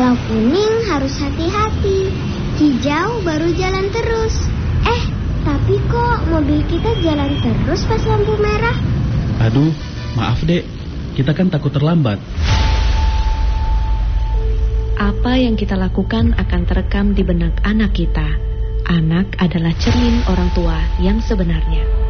Kalau kuning harus hati-hati, hijau baru jalan terus. Tapi kok mobil kita jalan terus pas lampu merah? Aduh, maaf dek, kita kan takut terlambat. Apa yang kita lakukan akan terekam di benak anak kita. Anak adalah cermin orang tua yang sebenarnya.